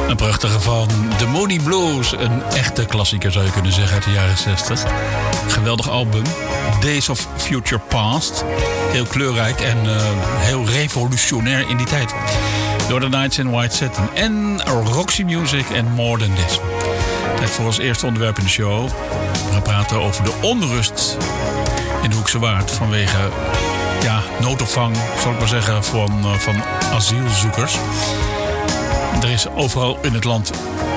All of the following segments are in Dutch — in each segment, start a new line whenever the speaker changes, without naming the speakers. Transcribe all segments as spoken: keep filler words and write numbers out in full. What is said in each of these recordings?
Een prachtige van The Moody Blues. Een echte klassieker zou je kunnen zeggen uit de jaren zestig. Geweldig album. Days of Future Past. Heel kleurrijk en uh, heel revolutionair in die tijd. Door The Nights in White Satin. En Roxy Music en More Than This. Tijd voor ons eerste onderwerp in de show. We gaan praten over de onrust in de Hoekse Waard. Vanwege ja, noodopvang, zal ik maar zeggen, van, uh, van asielzoekers. Er is overal in het land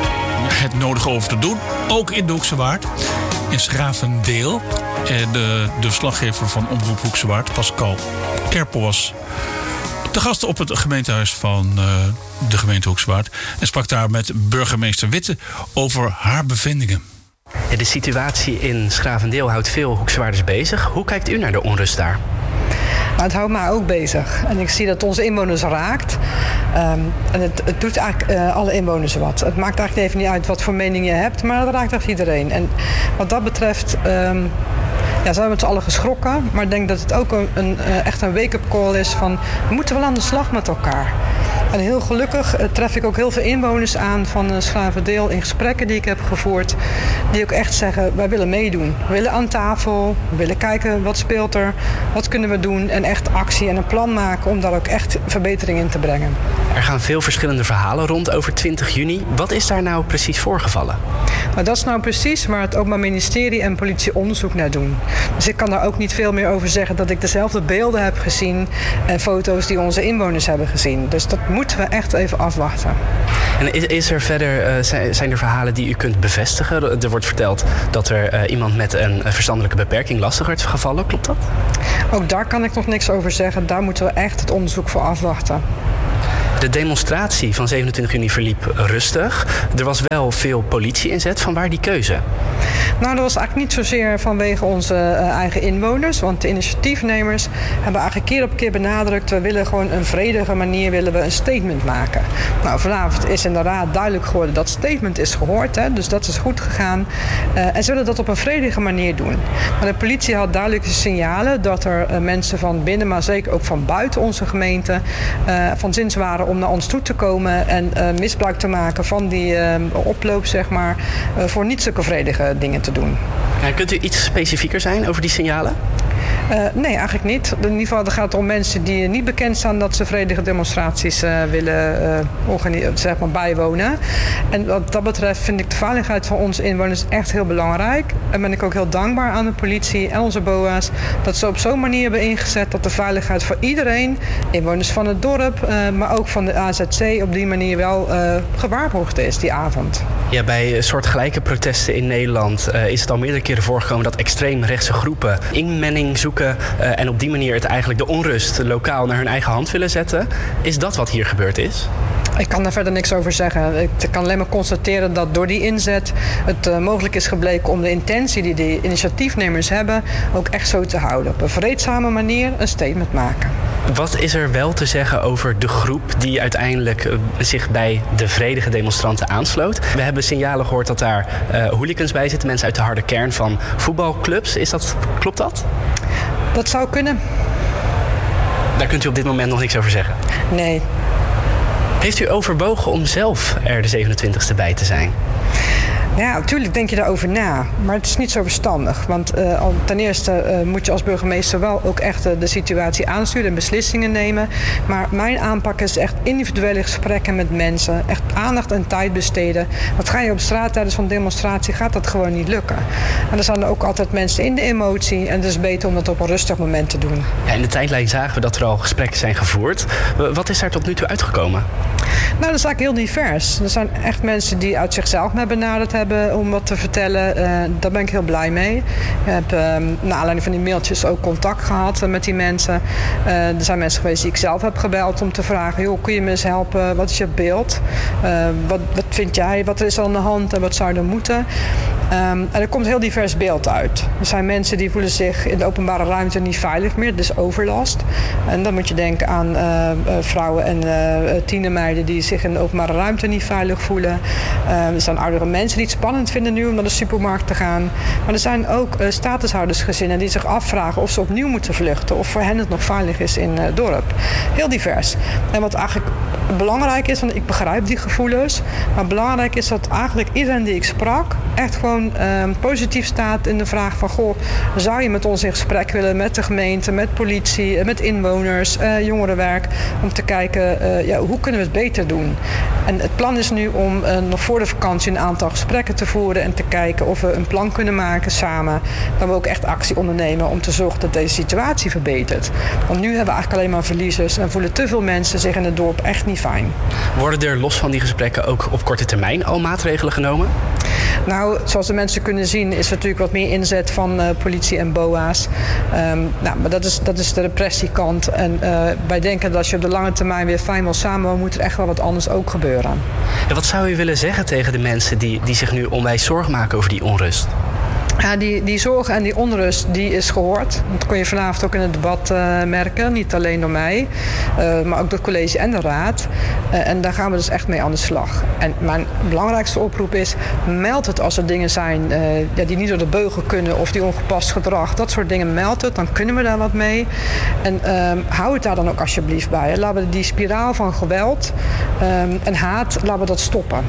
het nodige over te doen. Ook in de Hoekse Waard. In Schravendeel. En de, de verslaggever van Omroep Hoekse Waard, Pascal Kerpel, was te gast op het gemeentehuis van uh, de gemeente Hoekse Waard. En sprak daar met burgemeester Witte over haar bevindingen.
Ja, de situatie in Schravendeel houdt veel Hoeksewaarders bezig. Hoe kijkt u naar de onrust daar?
Nou, het houdt mij ook bezig. En ik zie dat het onze inwoners raakt. Um, en het, het doet eigenlijk uh, alle inwoners wat. Het maakt eigenlijk even niet uit wat voor mening je hebt, maar het raakt echt iedereen. En wat dat betreft um, ja, zijn we met z'n allen geschrokken. Maar ik denk dat het ook een, een, echt een wake-up call is van we moeten wel aan de slag met elkaar. En heel gelukkig uh, tref ik ook heel veel inwoners aan van uh, Schravendeel in gesprekken die ik heb gevoerd. Die ook echt zeggen, wij willen meedoen. We willen aan tafel, we willen kijken wat speelt er, wat kunnen we doen. En echt actie en een plan maken om daar ook echt verbetering in te brengen.
Er gaan veel verschillende verhalen rond over twintig juni. Wat is daar nou precies voorgevallen?
Nou, dat is nou precies waar het Openbaar Ministerie en politie onderzoek naar doen. Dus ik kan daar ook niet veel meer over zeggen dat ik dezelfde beelden heb gezien en foto's die onze inwoners hebben gezien. Dus dat moeten we echt even afwachten.
En is, is er verder, uh, zijn er verhalen die u kunt bevestigen? Er wordt verteld dat er uh, iemand met een verstandelijke beperking lastig werd gevallen. Klopt dat?
Ook daar kan ik nog niks over zeggen. Daar moeten we echt het onderzoek voor afwachten.
De demonstratie van zevenentwintig juni verliep rustig. Er was wel veel politie-inzet. Vanwaar die keuze?
Nou, dat was eigenlijk niet zozeer vanwege onze uh, eigen inwoners. Want de initiatiefnemers hebben eigenlijk keer op keer benadrukt, we willen gewoon een vredige manier willen we een statement maken. Nou, vanavond is in de raad duidelijk geworden dat statement is gehoord. Hè, dus dat is goed gegaan. Uh, en ze willen dat op een vredige manier doen. Maar de politie had duidelijke signalen dat er uh, mensen van binnen, maar zeker ook van buiten onze gemeente, uh, van zins waren om naar ons toe te komen en uh, misbruik te maken van die uh, oploop, zeg maar, uh, voor niet zulke vredige dingen te doen.
Ja, kunt u iets specifieker zijn over die signalen?
Uh, nee, eigenlijk niet. In ieder geval gaat het om mensen die niet bekend staan dat ze vredige demonstraties uh, willen uh, organi- zeg maar bijwonen. En wat dat betreft vind ik de veiligheid van onze inwoners echt heel belangrijk. En ben ik ook heel dankbaar aan de politie en onze B O A's dat ze op zo'n manier hebben ingezet dat de veiligheid voor iedereen, inwoners van het dorp, uh, maar ook van de A Z C, op die manier wel uh, gewaarborgd is die avond.
Ja, bij soortgelijke protesten in Nederland uh, is het al meerdere keren voorgekomen dat extreemrechtse groepen inmenning zoeken uh, en op die manier het eigenlijk de onrust lokaal naar hun eigen hand willen zetten. Is dat wat hier gebeurd is?
Ik kan daar verder niks over zeggen. Ik kan alleen maar constateren dat door die inzet het uh, mogelijk is gebleken om de intentie die de initiatiefnemers hebben ook echt zo te houden. Op een vreedzame manier een statement maken.
Wat is er wel te zeggen over de groep die uiteindelijk uh, zich bij de vredige demonstranten aansloot? We hebben signalen gehoord dat daar uh, hooligans bij zitten, mensen uit de harde kern van voetbalclubs. Is dat, klopt dat?
Dat zou kunnen.
Daar kunt u op dit moment nog niks over zeggen?
Nee.
Heeft u overwogen om zelf er de zevenentwintigste bij te zijn?
Ja, natuurlijk denk je daarover na. Maar het is niet zo verstandig. Want uh, ten eerste uh, moet je als burgemeester wel ook echt uh, de situatie aansturen en beslissingen nemen. Maar mijn aanpak is echt individuele gesprekken met mensen. Echt aandacht en tijd besteden. Want ga je op straat tijdens een demonstratie, gaat dat gewoon niet lukken. En er zijn er ook altijd mensen in de emotie. En het is beter om dat op een rustig moment te doen.
Ja, in de tijdlijn zagen we dat er al gesprekken zijn gevoerd. Wat is daar tot nu toe uitgekomen?
Nou, dat is eigenlijk heel divers. Er zijn echt mensen die uit zichzelf mij benaderd hebben om wat te vertellen. Uh, daar ben ik heel blij mee. Ik heb uh, naar aanleiding van die mailtjes ook contact gehad uh, met die mensen. Uh, er zijn mensen geweest die ik zelf heb gebeld om te vragen, joh, kun je me eens helpen? Wat is je beeld? Uh, wat, wat vind jij? Wat is er aan de hand en wat zou er moeten? Um, en er komt een heel divers beeld uit. Er zijn mensen die voelen zich in de openbare ruimte niet veilig meer. Het is overlast. En dan moet je denken aan uh, uh, vrouwen en uh, tienermeiden die zich in de openbare ruimte niet veilig voelen. Uh, er zijn oudere mensen die het spannend vinden nu om naar de supermarkt te gaan. Maar er zijn ook uh, statushoudersgezinnen die zich afvragen of ze opnieuw moeten vluchten of voor hen het nog veilig is in uh, het dorp. Heel divers. En wat eigenlijk belangrijk is, want ik begrijp die gevoelens, maar belangrijk is dat eigenlijk iedereen die ik sprak echt gewoon uh, positief staat in de vraag van, goh, zou je met ons in gesprek willen met de gemeente, met politie, met inwoners, uh, jongerenwerk, om te kijken uh, ja, hoe kunnen we het beter doen. En het plan is nu om uh, nog voor de vakantie een aantal gesprekken te voeren en te kijken of we een plan kunnen maken samen, dat we ook echt actie ondernemen om te zorgen dat deze situatie verbetert. Want nu hebben we eigenlijk alleen maar verliezers en voelen te veel mensen zich in het dorp echt niet fijn. Worden er los van die gesprekken ook op korte termijn al maatregelen genomen? Nou, zoals de mensen kunnen zien is er natuurlijk wat meer inzet van uh, politie en B O A's. Um, nou, maar dat is, dat is de repressiekant. En uh, wij denken dat als je op de lange termijn weer fijn wil samenwonen, moet er echt wel wat anders ook gebeuren. En wat zou u willen zeggen tegen de mensen die, die zich nu onwijs zorgen maken over die onrust? Ja, die, die zorg en die onrust die is gehoord. Dat kon je vanavond ook in het debat uh, merken. Niet alleen door mij, uh, maar ook door het college en de raad. Uh, en daar gaan we dus echt mee aan de slag. En mijn belangrijkste oproep is, meld het als er dingen zijn uh, ja, die niet door de beugel kunnen of die ongepast gedrag. Dat soort dingen, meld het, dan kunnen we daar wat mee. En uh, hou het daar dan ook alsjeblieft bij. Hè. Laten we die spiraal van geweld uh, en haat, laten we dat stoppen.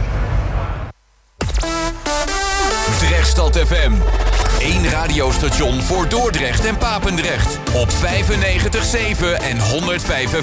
Drechtstad F M. Eén radiostation voor Dordrecht en Papendrecht. Op vijfennegentig komma zeven en honderdvijfenveertig